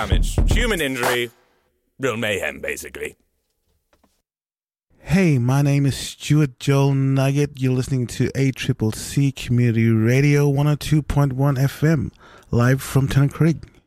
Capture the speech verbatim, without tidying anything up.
damage, human injury, real mayhem, basically. Hey, my name is Stuart Joel Nugget. You're listening to A C C C Community Radio one oh two point one F M, live from Tennant Creek.